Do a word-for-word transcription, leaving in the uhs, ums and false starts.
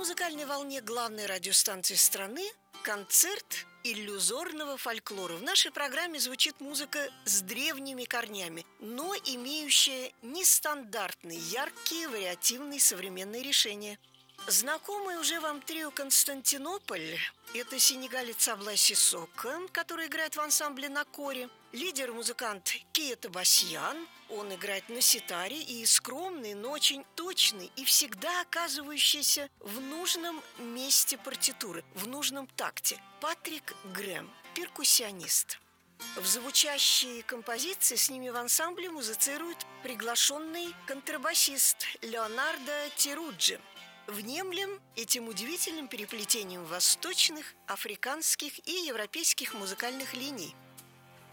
музыкальной волне главной радиостанции страны концерт иллюзорного фольклора. В нашей программе звучит музыка с древними корнями, но имеющая нестандартные, яркие, вариативные современные решения. Знакомый уже вам трио «Константинополь» – это сенегалец Аблай Сисоко, который играет в ансамбле «Накоре», лидер-музыкант Кия Табасьян, он играет на ситаре, и скромный, но очень точный и всегда оказывающийся в нужном месте партитуры, в нужном такте Патрик Грэм, перкуссионист. В звучащей композиции с ними в ансамбле музицирует приглашенный контрабасист Леонардо Теруджи. Внемлем этим удивительным переплетением восточных, африканских и европейских музыкальных линий.